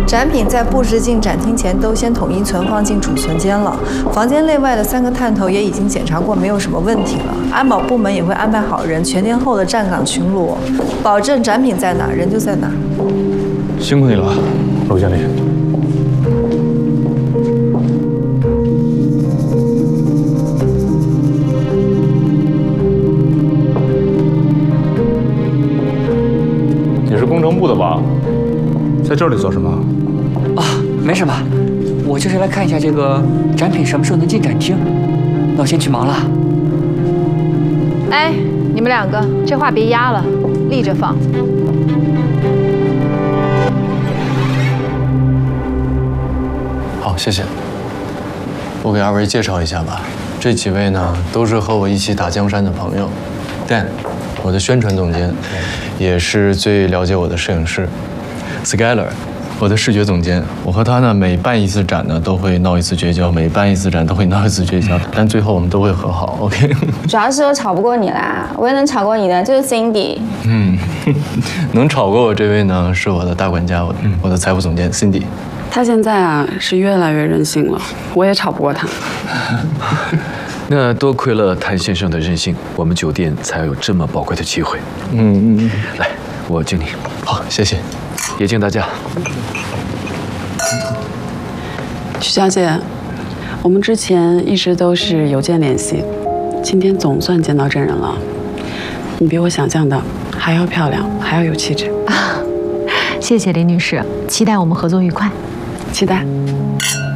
展品在布置进展厅前都先统一存放进储存间了。房间内外的3个探头也已经检查过，没有什么问题了。安保部门也会安排好人，全天候的站岗巡逻，保证展品在哪儿，人就在哪儿。 辛苦你了，陆经理。 工程部的吧，在这里做什么？ 啊，没什么，我就是来看一下这个展品什么时候能进展厅。那我先去忙了。 哎，你们2个，这话别压了，立着放。 好，谢谢。我给2位介绍一下吧，这几位呢都是和我一起打江山的朋友。Dan， 我的宣传总监，也是最了解我的摄影师。Skyler， 我的视觉总监。我和他呢每办一次展呢都会闹一次绝交，每办一次展都会闹一次绝交，但最后我们都会和好。OK。 主要是我吵不过你啦，唯一能吵过你的就是 Cindy。 能吵过我这位呢是我的大管家，我的财务总监 Cindy。 他现在啊是越来越任性了，我也吵不过他。 那多亏了谭先生的任性，我们酒店才有这么宝贵的机会。来，我敬你。 好，谢谢。 也敬大家。 许小姐，我们之前一直都是邮件联系，今天总算见到真人了。你比我想象的还要漂亮，还要有气质。 谢谢林女士，期待我们合作愉快。 期待。